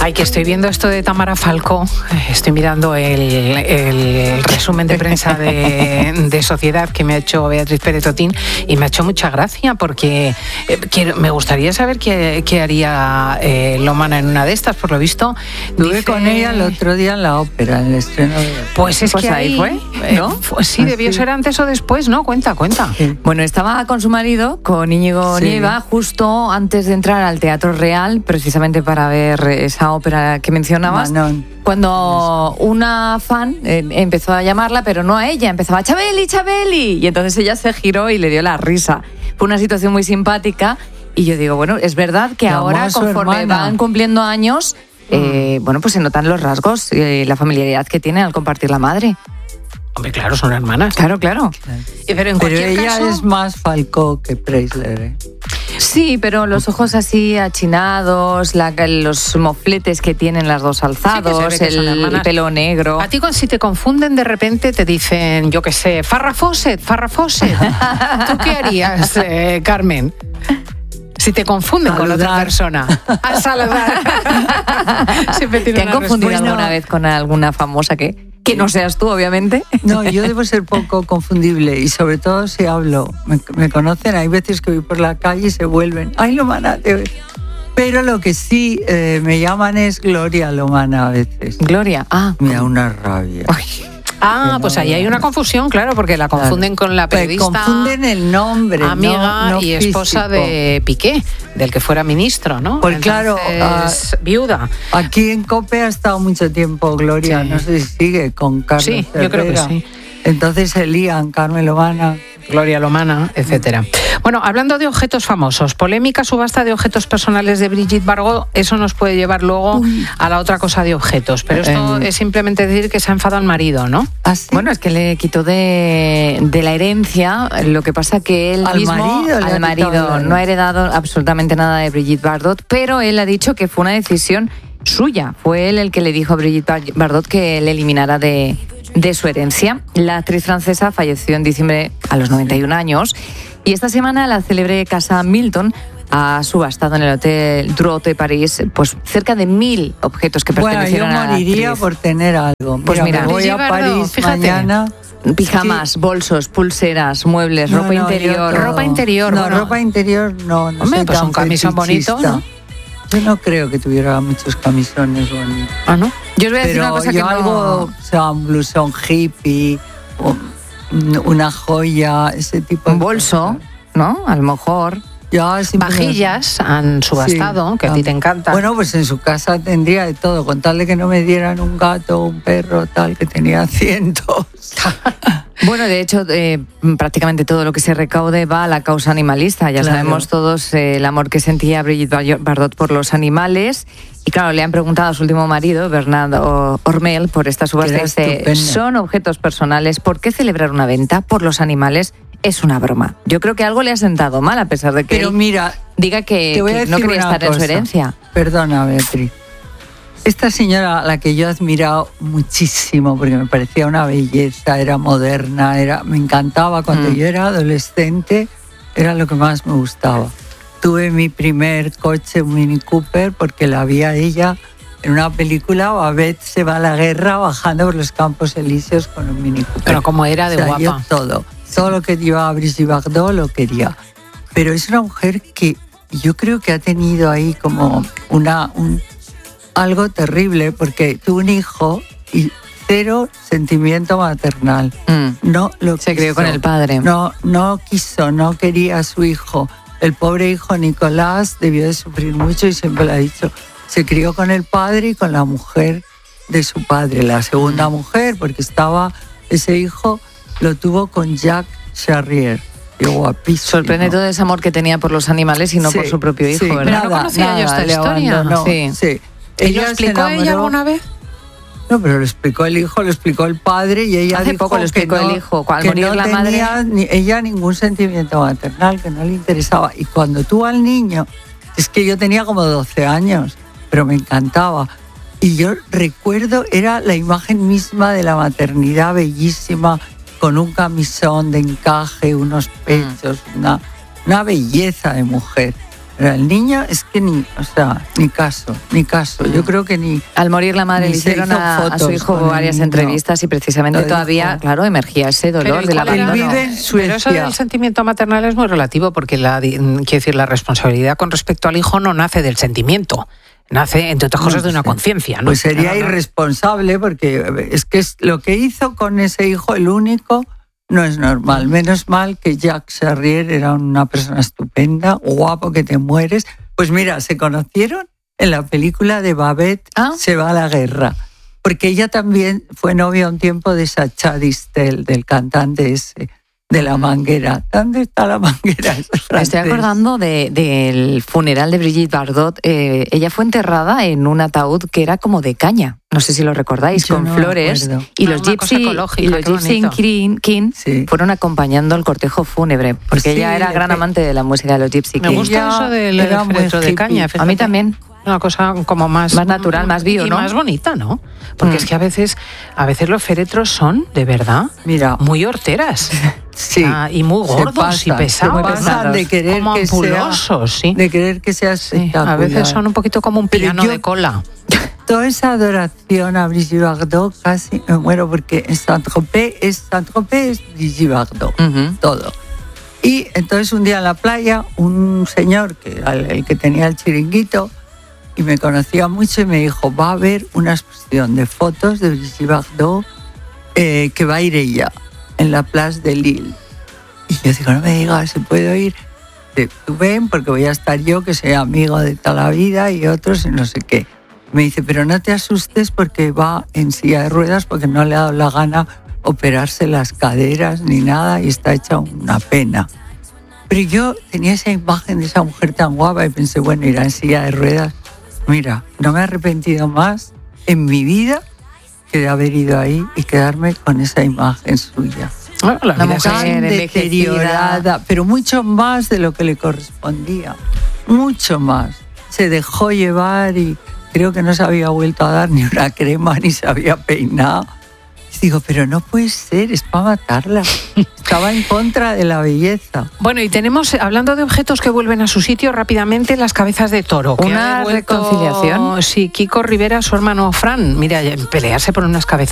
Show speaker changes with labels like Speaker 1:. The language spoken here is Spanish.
Speaker 1: Ay, que estoy viendo esto de Tamara Falcó, estoy mirando el resumen de prensa de Sociedad que me ha hecho Beatriz Pérez Otín y me ha hecho mucha gracia porque me gustaría saber qué haría Lomana en una de estas, por lo visto.
Speaker 2: Estuve con ella el otro día en la ópera, en el estreno de...
Speaker 1: Pues es que ahí fue, ¿no? Sí, debió ser antes o después, ¿no? Cuenta.
Speaker 3: Sí. Bueno, estaba con su marido, con Íñigo Nieva, justo antes de entrar al Teatro Real, precisamente para ver esa ópera que mencionabas.
Speaker 2: Manon.
Speaker 3: Cuando una fan empezó a llamarla, pero no a ella, empezaba Chabeli, Chabeli, y entonces ella se giró y le dio la risa. Fue una situación muy simpática y yo digo, bueno, es verdad que ahora conforme van cumpliendo años, bueno, pues se notan los rasgos, la familiaridad que tiene al compartir la madre.
Speaker 1: Hombre, claro, son hermanas.
Speaker 3: Claro.
Speaker 1: Pero en cualquier
Speaker 2: ella
Speaker 1: caso...
Speaker 2: es más Falcó que Preisler, ¿eh?
Speaker 3: Sí, pero los ojos así achinados, los mofletes que tienen las dos alzados,
Speaker 1: sí,
Speaker 3: el pelo negro.
Speaker 1: A ti si te confunden de repente te dicen, yo qué sé, Farrah Fawcett. ¿Tú qué harías, Carmen? Si te confunden con otra persona. A saludar.
Speaker 3: ¿Te han confundido alguna vez con alguna famosa que no seas tú, obviamente?
Speaker 2: No, yo debo ser poco confundible y sobre todo si hablo. Me conocen, hay veces que voy por la calle y se vuelven. ¡Ay, Lomana! Pero lo que sí me llaman es Gloria Lomana a veces.
Speaker 3: Gloria,
Speaker 2: Me da una rabia.
Speaker 1: Pues ahí hay una confusión, claro, porque la confunden con la periodista.
Speaker 2: Confunden el nombre,
Speaker 1: amiga
Speaker 2: no
Speaker 1: y esposa
Speaker 2: físico.
Speaker 1: De Piqué, del que fuera ministro, ¿no?
Speaker 2: Pues claro,
Speaker 1: viuda.
Speaker 2: Aquí en COPE ha estado mucho tiempo Gloria, no sé si sigue con Carlos
Speaker 1: Sí,
Speaker 2: Herrera.
Speaker 1: yo creo que sí.
Speaker 2: Entonces se lían, Carmen Lomana.
Speaker 1: Gloria Lomana, etcétera. Bueno, hablando de objetos famosos, polémica subasta de objetos personales de Brigitte Bardot, eso nos puede llevar luego a la otra cosa de objetos, pero esto es simplemente decir que se ha enfadado el marido, ¿no?
Speaker 2: ¿Ah, sí?
Speaker 3: Bueno, es que le quitó de la herencia, lo que pasa que él
Speaker 2: al
Speaker 3: mismo,
Speaker 2: marido
Speaker 3: no ha heredado absolutamente nada de Brigitte Bardot, pero él ha dicho que fue una decisión suya, fue él el que le dijo a Brigitte Bardot que le eliminara de su herencia. La actriz francesa falleció en diciembre a los 91 años y esta semana la célebre casa Milton ha subastado en el Hotel Drouot de París pues cerca de 1.000 objetos que pertenecieron a la actriz.
Speaker 2: Yo moriría por tener algo.
Speaker 3: Pues mira,
Speaker 2: me voy a París mañana.
Speaker 3: Pijamas, bolsos, pulseras, muebles, ropa interior.
Speaker 1: Ropa interior.
Speaker 2: No,
Speaker 1: bueno.
Speaker 2: Ropa interior no.
Speaker 1: Hombre, pues un camisón bonito, ¿no?
Speaker 2: Yo no creo que tuviera muchos camisones bonitos.
Speaker 1: Ah, ¿no?
Speaker 3: Yo os voy a decir una cosa que
Speaker 2: algo, o sea, un blusón hippie, una joya, ese tipo de
Speaker 3: un bolso,
Speaker 2: cosas,
Speaker 3: ¿no? A lo mejor.
Speaker 1: Vajillas han subastado, que a ti te encanta.
Speaker 2: Bueno, pues en su casa tendría de todo, con tal de que no me dieran un gato, un perro, tal, que tenía cientos.
Speaker 3: Bueno, de hecho, prácticamente todo lo que se recaude va a la causa animalista. Ya sabemos todos el amor que sentía Brigitte Bardot por los animales. Y claro, le han preguntado a su último marido, Bernard Hormel, por esta subasta. Dice, son objetos personales, ¿por qué celebrar una venta por los animales? Es una broma. Yo creo que algo le ha sentado mal, a pesar de que
Speaker 2: Pero mira,
Speaker 3: diga que no quería estar en su herencia.
Speaker 2: Perdona, Beatriz. Esta señora, a la que yo he admirado muchísimo, porque me parecía una belleza, era moderna, me encantaba cuando yo era adolescente, era lo que más me gustaba. Tuve mi primer coche, un Mini Cooper, porque la vi a ella en una película, Babette se va a la guerra bajando por los Campos Elíseos con un Mini Cooper.
Speaker 1: Pero como era de guapa.
Speaker 2: Yo todo lo que llevaba Brigitte Bardot lo quería. Pero es una mujer que yo creo que ha tenido ahí como algo terrible, porque tuvo un hijo y cero sentimiento maternal. No lo
Speaker 3: se crió con el padre.
Speaker 2: No quería a su hijo. El pobre hijo Nicolás debió de sufrir mucho y siempre lo ha dicho. Se crió con el padre y con la mujer de su padre, la segunda mujer, porque ese hijo lo tuvo con Jacques Charrier. Qué guapísimo.
Speaker 3: Sorprende todo ese amor que tenía por los animales y no por su propio hijo, ¿verdad?
Speaker 1: No conocía yo esta historia.
Speaker 2: Sí.
Speaker 1: ¿Y lo explicó ella alguna vez?
Speaker 2: No, pero lo explicó el hijo, lo explicó el padre y ella
Speaker 3: hace
Speaker 2: dijo
Speaker 3: poco lo explicó el hijo. Al
Speaker 2: que
Speaker 3: morir
Speaker 2: no
Speaker 3: la
Speaker 2: tenía
Speaker 3: madre,
Speaker 2: ella ningún sentimiento maternal, que no le interesaba. Y cuando tuvo al niño, es que yo tenía como 12 años, pero me encantaba. Y yo recuerdo, era la imagen misma de la maternidad bellísima, con un camisón de encaje, unos pechos, una belleza de mujer. Pero el niño es que ni caso. Yo creo que ni...
Speaker 3: Al morir la madre le hicieron a su hijo varias entrevistas y precisamente todavía, claro, emergía ese dolor del abandono.
Speaker 1: Pero eso del sentimiento maternal es muy relativo porque la responsabilidad con respecto al hijo no nace del sentimiento. Nace, entre otras cosas, de una conciencia, ¿no?
Speaker 2: Pues sería irresponsable porque es que lo que hizo con ese hijo, el único, no es normal. Menos mal que Jacques Charrier era una persona estupenda, guapo que te mueres. Pues mira, se conocieron en la película de Babette, Se va a la guerra. Porque ella también fue novia un tiempo de Sacha Distel, del cantante ese. De la manguera. ¿Dónde está la manguera?
Speaker 3: Me estoy acordando del funeral de Brigitte Bardot. Ella fue enterrada en un ataúd que era como de caña. No sé si lo recordáis, con flores. Y los Gypsy King fueron acompañando el cortejo fúnebre. Porque ella era gran amante de la música de los Gypsy King.
Speaker 1: Me gusta eso del féretro de caña.
Speaker 3: Fíjate. A mí también.
Speaker 1: Una cosa como más
Speaker 3: natural, más bio,
Speaker 1: y
Speaker 3: ¿no?
Speaker 1: más bonita, ¿no? Porque es que a veces los féretros son, de verdad, muy horteras.
Speaker 2: Sí.
Speaker 1: Y muy gordos y pesados.
Speaker 2: Pasan de querer
Speaker 1: como ampulosos,
Speaker 2: de querer que sea espectacular.
Speaker 1: A veces son un poquito como un piano de cola.
Speaker 2: Toda esa adoración a Brigitte Bardot casi me muero porque en Saint-Tropez es Brigitte Bardot. Todo. Y entonces un día en la playa, un señor, que era el que tenía el chiringuito, y me conocía mucho y me dijo, va a haber una exposición de fotos de Brigitte Bardot que va a ir ella en la Place de Lille. Y yo digo, no me digas si puedo ir. Tú ven, porque voy a estar yo, que soy amigo de toda la vida, y otros y no sé qué. Me dice, pero no te asustes porque va en silla de ruedas porque no le ha dado la gana operarse las caderas ni nada y está hecha una pena. Pero yo tenía esa imagen de esa mujer tan guapa y pensé, bueno, irá en silla de ruedas. Mira, no me he arrepentido más en mi vida que de haber ido ahí y quedarme con esa imagen suya.
Speaker 3: La mujer
Speaker 2: deteriorada, pero mucho más de lo que le correspondía. Mucho más. Se dejó llevar y creo que no se había vuelto a dar ni una crema ni se había peinado. Digo, pero no puede ser, es para matarla. Estaba en contra de la belleza.
Speaker 1: Bueno, y tenemos, hablando de objetos que vuelven a su sitio rápidamente, las cabezas de toro.
Speaker 3: ¿Una reconciliación?
Speaker 1: Sí, Kiko Rivera, su hermano Fran. Mira, pelearse por unas cabezas